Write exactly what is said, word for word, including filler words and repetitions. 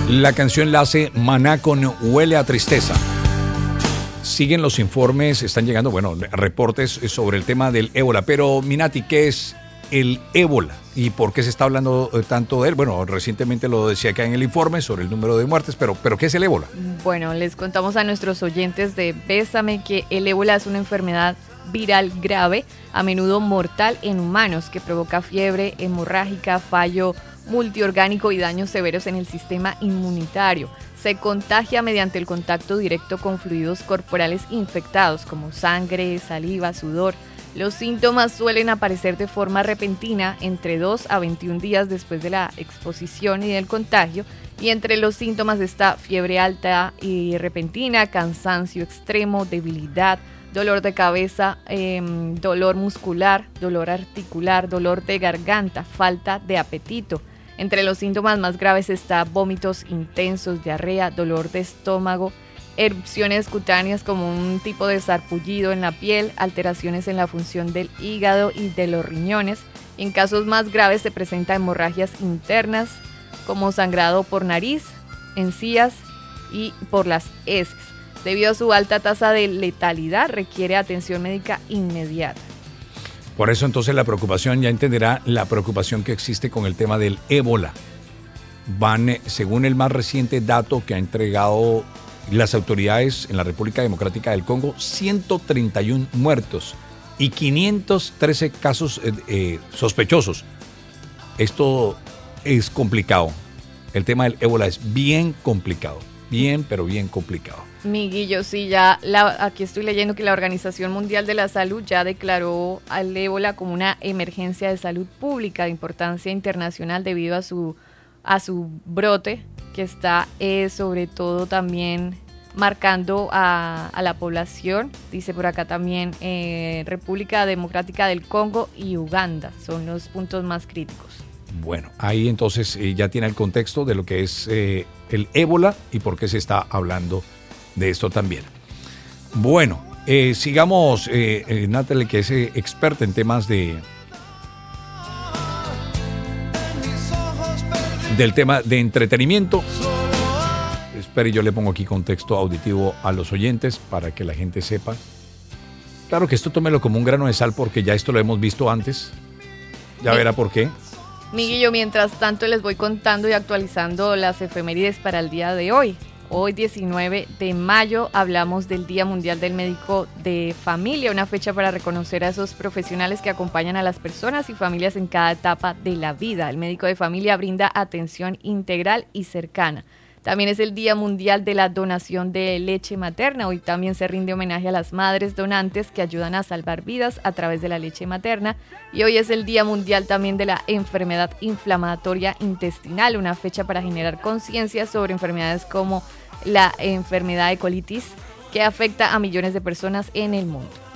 La canción la hace Maná con Huele a Tristeza. Siguen los informes, están llegando, bueno, reportes sobre el tema del ébola. Pero, Minati, ¿qué es el ébola y por qué se está hablando tanto de él? Bueno, recientemente lo decía acá en el informe sobre el número de muertes, pero, pero ¿qué es el ébola? Bueno, les contamos a nuestros oyentes de Bésame que el ébola es una enfermedad viral grave, a menudo mortal en humanos, que provoca fiebre hemorrágica, fallo multiorgánico y daños severos en el sistema inmunitario. Se contagia mediante el contacto directo con fluidos corporales infectados como sangre, saliva, sudor. Los síntomas suelen aparecer de forma repentina entre dos a veintiún días después de la exposición y del contagio, y entre los síntomas está fiebre alta y repentina, cansancio extremo, debilidad, dolor de cabeza, eh, dolor muscular, dolor articular, dolor de garganta, falta de apetito. Entre los síntomas más graves está vómitos intensos, diarrea, dolor de estómago, erupciones cutáneas como un tipo de sarpullido en la piel, alteraciones en la función del hígado y de los riñones. En casos más graves se presentan hemorragias internas como sangrado por nariz, encías y por las heces. Debido a su alta tasa de letalidad, requiere atención médica inmediata. Por eso entonces la preocupación, ya entenderá la preocupación que existe con el tema del ébola. Van, según el más reciente dato que ha entregado las autoridades en la República Democrática del Congo, ciento treinta y uno muertos y quinientos trece casos eh, eh, sospechosos. Esto es complicado. El tema del ébola es bien complicado. Bien, pero bien complicado. Miguillo, sí, ya la, aquí estoy leyendo que la Organización Mundial de la Salud ya declaró al ébola como una emergencia de salud pública de importancia internacional debido a su, a su brote, que está eh, sobre todo también marcando a, a la población. Dice por acá también eh, República Democrática del Congo y Uganda, son los puntos más críticos. Bueno, ahí entonces eh, ya tiene el contexto de lo que es eh, el ébola y por qué se está hablando de esto también. Bueno, eh, sigamos, eh, eh, Natalie, que es eh, experta en temas de del tema de entretenimiento. Espere, yo le pongo aquí contexto auditivo a los oyentes para que la gente sepa. Claro que esto tómelo como un grano de sal porque ya esto lo hemos visto antes. Ya verá por qué. Miguelillo, mientras tanto les voy contando y actualizando las efemérides para el día de hoy. Hoy, diecinueve de mayo, hablamos del Día Mundial del Médico de Familia, una fecha para reconocer a esos profesionales que acompañan a las personas y familias en cada etapa de la vida. El médico de familia brinda atención integral y cercana. También es el Día Mundial de la Donación de Leche Materna. Hoy también se rinde homenaje a las madres donantes que ayudan a salvar vidas a través de la leche materna. Y hoy es el Día Mundial también de la Enfermedad Inflamatoria Intestinal, una fecha para generar conciencia sobre enfermedades como la enfermedad de colitis que afecta a millones de personas en el mundo.